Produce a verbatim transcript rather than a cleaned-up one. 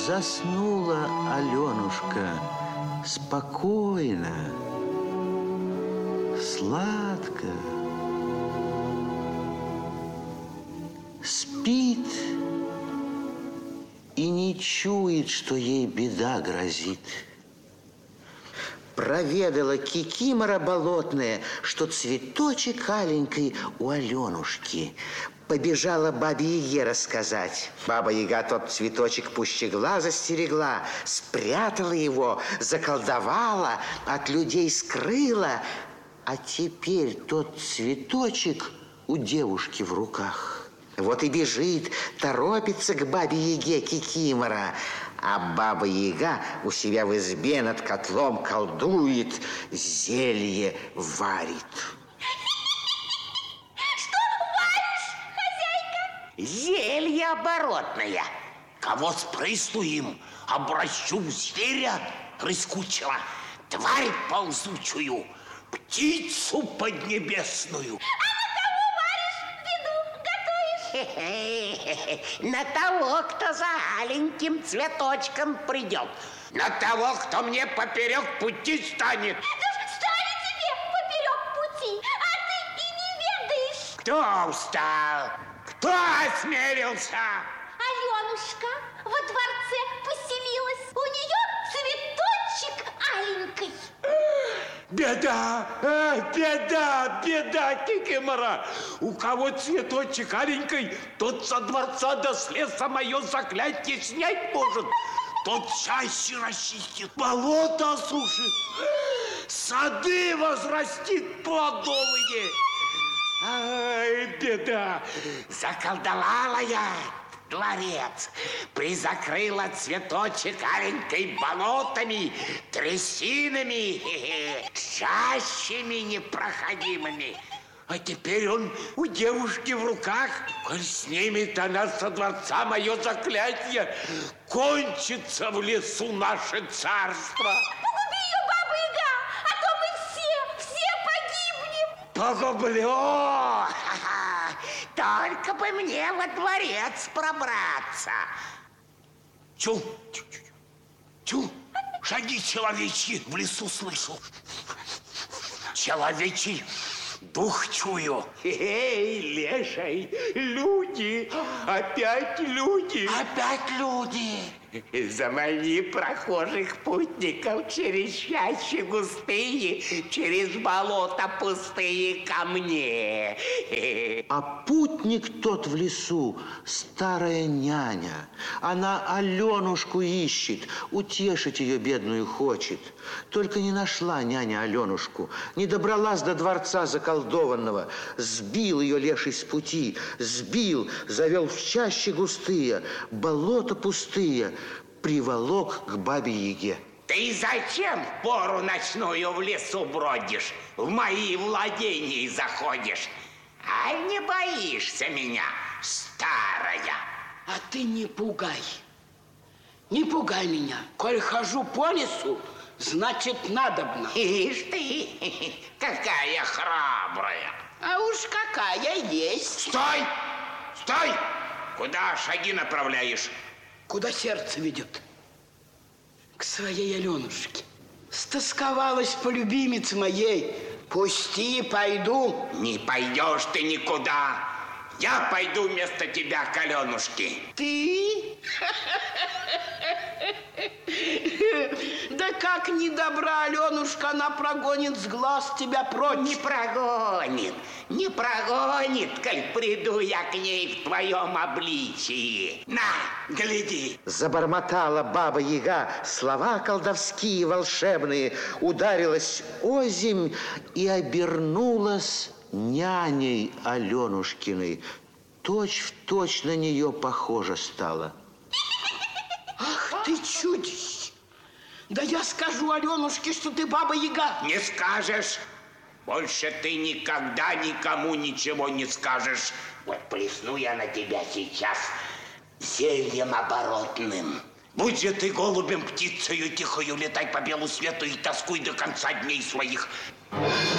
заснула Аленушка спокойно, сладко. Спит и не чует, что ей беда грозит. Проведала кикимора болотная, что цветочек аленький у Аленушки. Побежала бабе-яге рассказать. Баба-яга тот цветочек пуще глаза стерегла, спрятала его, заколдовала, от людей скрыла. А теперь тот цветочек у девушки в руках. Вот и бежит, торопится к бабе-яге кикимора. А баба-яга у себя в избе над котлом колдует, зелье варит. Что варишь, хозяйка? Зелье оборотное. Кого спрысну им, обращу в зверя трескучего, тварь ползучую, птицу поднебесную. На того, кто за аленьким цветочком придет. На того, кто мне поперек пути станет. Да станет тебе поперек пути, а ты и не ведаешь. Кто устал? Кто осмелился? Аленушка во дворце поселилась. У нее цветочек аленький. Беда, а, беда, беда, кикимора. У кого цветочек аленький, тот со дворца до с леса мое заклятие снять может. Тот чаще расчистит, болото осушит, сады возрастит плодовые. Ай, беда. Заколдовала я дворец, призакрыла цветочек аленькой болотами, трясинами, чащами непроходимыми. А теперь он у девушки в руках. Коль снимет она со дворца мое заклятие, кончится в лесу наше царство. Погуби ее, баба-яга, а то мы все, все погибнем. Погублю! Только бы мне во дворец пробраться. Чу, чу, чу, чу. Шаги человечьи в лесу слышу. Человечий дух чую. Эй, леший, люди, опять люди. Опять люди. Замани прохожих путников через чащи густые, через болота пустые ко мне. А путник тот в лесу старая няня. Она Аленушку ищет, утешить ее бедную хочет. Только не нашла няня Аленушку, не добралась до дворца заколдованного. Сбил ее леший с пути, сбил, завел в чащи густые, болота пустые, приволок к бабе-яге. Ты зачем в пору ночную в лесу бродишь, в мои владения заходишь? А не боишься меня, старая? А ты не пугай, не пугай меня. Коль хожу по лесу, значит, надобно. Ишь ты, какая храбрая. А уж какая есть. Стой! Стой! Куда шаги направляешь? Куда сердце ведет? К своей Аленушке. Стосковалась по любимице моей. Пусти, пойду. Не пойдешь ты никуда. Я пойду вместо тебя к Аленушке. Ты? Да как не добра, Аленушка, она прогонит с глаз тебя прочь. Не прогонит, не прогонит, коль приду я к ней в твоем обличии. На, гляди. Забормотала баба-яга слова колдовские волшебные, ударилась озимь и обернулась няней Аленушкиной. Точь в точь на нее похожа стала. Ах ты чудище! Да я скажу Аленушке, что ты баба-яга. Не скажешь. Больше ты никогда никому ничего не скажешь. Вот плесну я на тебя сейчас зельем оборотным. Будь же ты голубем, птицею тихою, летай по белу свету и тоскуй до конца дней своих.